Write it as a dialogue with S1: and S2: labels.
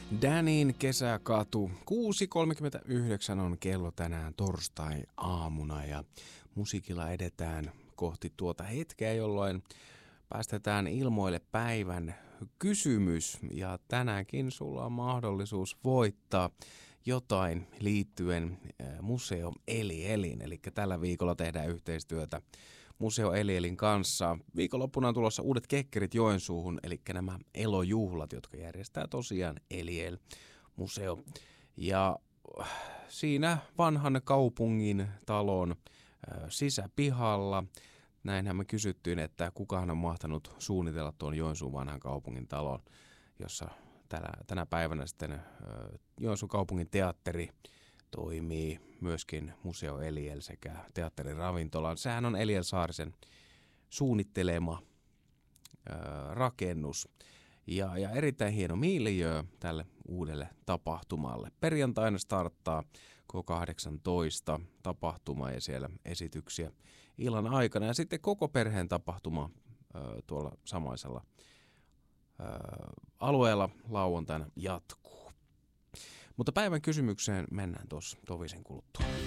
S1: Danin kesäkatu. 6.39 on kello tänään torstai-aamuna ja musiikilla edetään kohti tuota hetkeä, jolloin päästetään ilmoille päivän kysymys. Ja tänäänkin sulla on mahdollisuus voittaa jotain liittyen Museo Elielin. Eli tällä viikolla tehdään yhteistyötä Museo Elielin kanssa. Viikonloppuna on tulossa uudet kekkerit Joensuuhun, eli nämä elojuhlat, jotka järjestää tosiaan Eliel Museo. Ja siinä vanhan kaupungin talon sisäpihalla, näinhän me kysyttiin, että kukahan on mahtanut suunnitella tuon Joensuun vanhan kaupungin talon, jossa tänä päivänä sitten Joensuun kaupungin teatteri toimii, myöskin Museo Eliel sekä teatteriravintola. Sehän on Eliel Saarisen suunnittelema rakennus ja erittäin hieno miljöö tälle uudelle tapahtumalle. Perjantaina starttaa K18 tapahtuma ja siellä esityksiä illan aikana ja sitten koko perheen tapahtuma tuolla samaisella alueella lauantaina jatkuu. Mutta päivän kysymykseen mennään tuossa tovisen kuluttua.